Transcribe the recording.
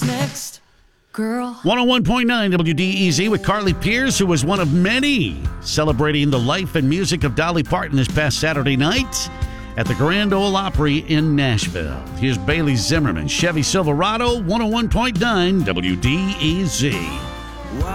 next, girl? 101.9 WDEZ with Carly Pierce, who was one of many celebrating the life and music of Dolly Parton this past Saturday night at the Grand Ole Opry in Nashville. Here's Bailey Zimmerman, Chevy Silverado, 101.9 WDEZ.